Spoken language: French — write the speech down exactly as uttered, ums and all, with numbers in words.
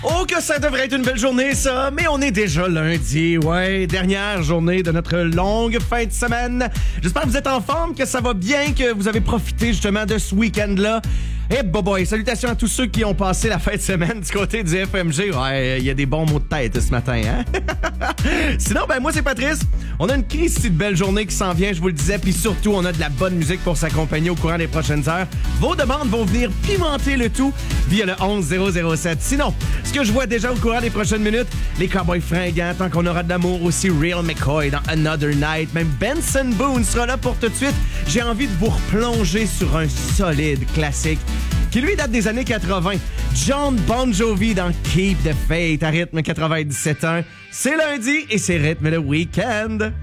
Oh, que ça devrait être une belle journée, ça! Mais on est déjà lundi, ouais, dernière journée de notre longue fin de semaine. J'espère que vous êtes en forme, que ça va bien, que vous avez profité justement de ce week-end-là. Et hey, boy, salutations à tous ceux qui ont passé la fin de semaine du côté du F M G. Ouais, il y a des bons mots de tête ce matin, hein? Sinon, ben moi, c'est Patrice. On a une crise de belle journée qui s'en vient, je vous le disais, puis surtout, on a de la bonne musique pour s'accompagner au courant des prochaines heures. Vos demandes vont venir pimenter le tout via le onze zéro zéro sept. Sinon, ce que je vois déjà au courant des prochaines minutes, les Cowboys fringants, tant qu'on aura de l'amour, aussi Real McCoy dans Another Night, même Benson Boone sera là pour tout de suite. J'ai envie de vous replonger sur un solide classique qui lui date des années quatre-vingts. John Bon Jovi dans Keep the Faith à rythme quatre-vingt-dix-sept point un. C'est lundi et c'est rythme le week-end.